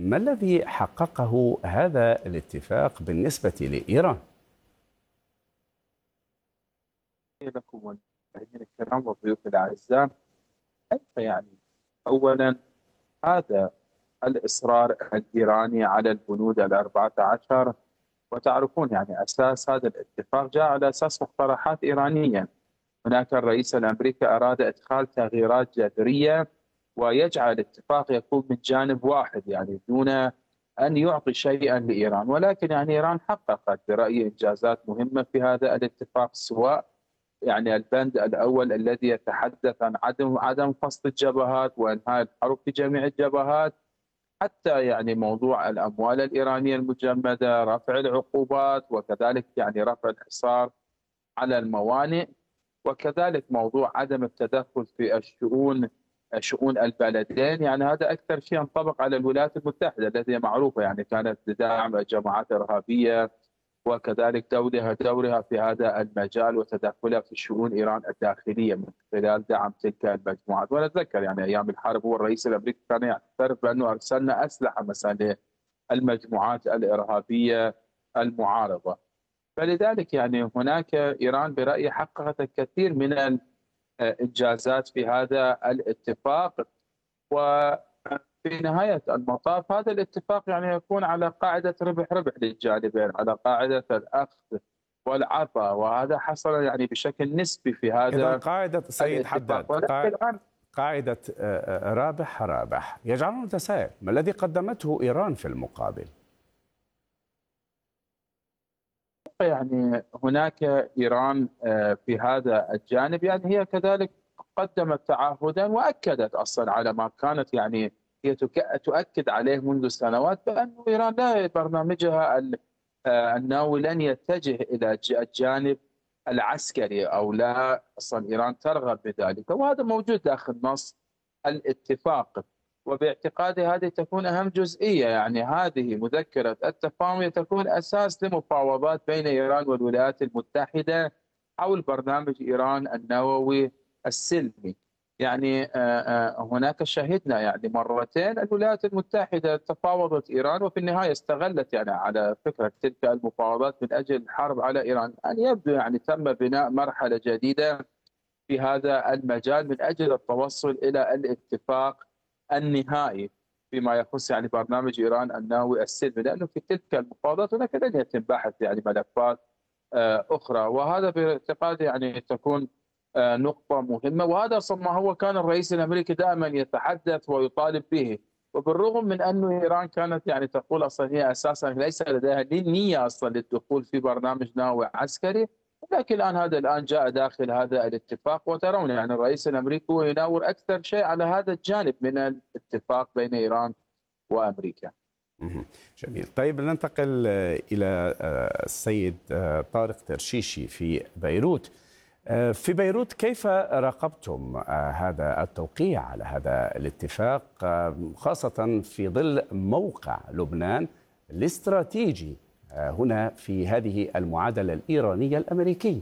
ما الذي حققه هذا الاتفاق بالنسبة لإيران؟ لكم والمشاهدين الكرام والضيوف الأعزاء، يعني أولا هذا الإصرار الإيراني على البنود ال14، وتعرفون يعني أساس هذا الاتفاق جاء على أساس مقترحات إيرانية. هناك الرئيس الأمريكي أراد إدخال تغييرات جذرية ويجعل الاتفاق يكون من جانب واحد، يعني دون أن يعطي شيئا لإيران، ولكن يعني إيران حققت برأيي إنجازات مهمة في هذا الاتفاق، سواء يعني البند الأول الذي يتحدث عن عدم فصل الجبهات وإنهاء الحرب في جميع الجبهات، حتى يعني موضوع الأموال الإيرانية المجمدة، رفع العقوبات، وكذلك يعني رفع الحصار على الموانئ، وكذلك موضوع عدم التدخل في شؤون البلدين. يعني هذا أكثر شيء ينطبق على الولايات المتحدة التي معروفة يعني كانت تدعم الجماعات الإرهابية، وكذلك دورها في هذا المجال وتدخلها في شؤون إيران الداخلية من خلال دعم تلك المجموعات. ونتذكر يعني أيام الحرب هو الرئيس الأمريكي كان يعترف بأنه أرسلنا أسلحة مثلا للمجموعات الإرهابية المعارضة. فلذلك يعني هناك إيران برأيي حققت الكثير من الإنجازات في هذا الاتفاق، وفي نهاية المطاف هذا الاتفاق يعني يكون على قاعدة ربح ربح للجانبين، على قاعدة الأخذ والعطاء، وهذا حصل يعني بشكل نسبي في إذا هذا قاعدة سيد حداد، الاتفاق. قاعدة رابح رابح يجعلنا نتساءل ما الذي قدمته إيران في المقابل؟ يعني هناك إيران في هذا الجانب يعني هي كذلك قدمت تعهدا وأكدت أصلا على ما كانت يعني هي تؤكد عليه منذ سنوات، بأن إيران لا برنامجها النووي لن يتجه إلى الجانب العسكري، أو لا أصلا إيران ترغب بذلك، وهذا موجود داخل نص الاتفاق. وباعتقادي هذه تكون أهم جزئية، يعني هذه مذكرة التفاهم تكون أساس لمفاوضات بين إيران والولايات المتحدة حول برنامج إيران النووي السلمي. يعني هناك شهدنا يعني مرتين الولايات المتحدة تفاوضت إيران، وفي النهاية استغلت يعني على فكرة تلك المفاوضات من أجل الحرب على إيران. يعني يبدو يعني تم بناء مرحلة جديدة في هذا المجال من أجل التوصل إلى الاتفاق النهائي فيما يخص يعني برنامج إيران النووي السلمي، لأنه في تلك المفاوضات هناك لن يتم بحث يعني ملفات أخرى، وهذا باعتقادي يعني تكون نقطة مهمة، وهذا ما هو كان الرئيس الأمريكي دائما يتحدث ويطالب به. وبالرغم من أن إيران كانت يعني تقول أصلا هي أساسا ليس لديها نية أصلا للدخول في برنامج نووي عسكري، لكن الآن جاء داخل هذا الاتفاق، وترون يعني الرئيس الأمريكي هو يناور أكثر شيء على هذا الجانب من الاتفاق بين إيران وأمريكا. جميل. طيب ننتقل إلى السيد طارق ترشيشي في بيروت. في بيروت كيف راقبتم هذا التوقيع على هذا الاتفاق، خاصة في ظل موقع لبنان الاستراتيجي هنا في هذه المعادلة الإيرانية الأمريكية؟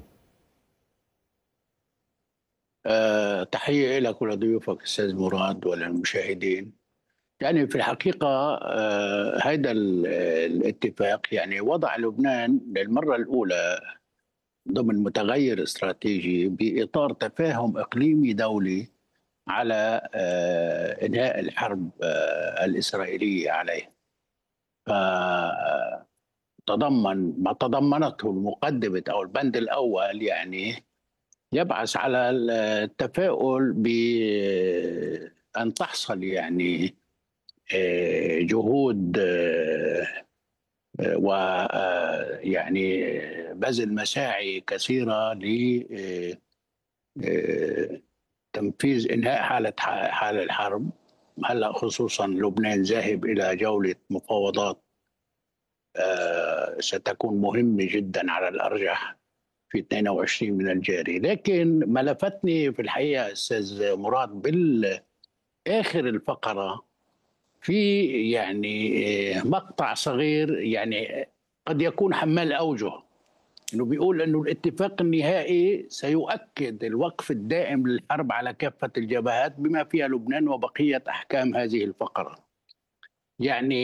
تحية لك ولضيوفك أستاذ مراد وللمشاهدين. يعني في الحقيقة هذا الاتفاق يعني وضع لبنان للمرة الأولى ضمن متغير استراتيجي بإطار تفاهم إقليمي دولي على إنهاء الحرب الإسرائيلية عليه. فتضمن ما تضمنته المقدمة أو البند الأول يعني يبعث على التفاؤل بأن تحصل يعني جهود ويعني بذل مساعي كثيرة لتنفيذ إنهاء حالة الحرب. هلا خصوصا لبنان ذاهب إلى جولة مفاوضات ستكون مهمة جدا على الأرجح في 22 من الجاري. لكن ما لفتني في الحقيقة أستاذ مراد بالآخر الفقرة في يعني مقطع صغير يعني قد يكون حمال أوجه، إنه بيقول إنه الاتفاق النهائي سيؤكد الوقف الدائم للحرب على كافة الجبهات بما فيها لبنان وبقية أحكام هذه الفقرة. يعني